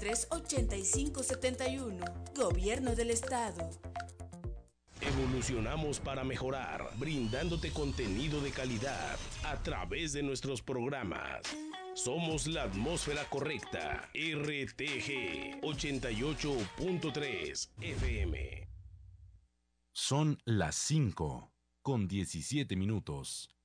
838571. Gobierno del Estado. Evolucionamos para mejorar, brindándote contenido de calidad a través de nuestros programas. Somos la atmósfera correcta. RTG 88.3 FM. Son las 5:17.